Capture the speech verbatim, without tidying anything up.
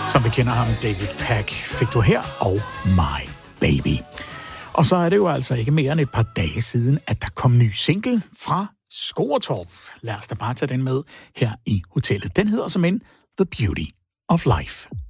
Som vi kender ham, David Pack, fik du her, og My Baby. Og så er det jo altså ikke mere end et par dage siden, at der kom ny single fra Skåretorp. Lad os da bare tage den med her i hotellet. Den hedder som en The Beauty of Life.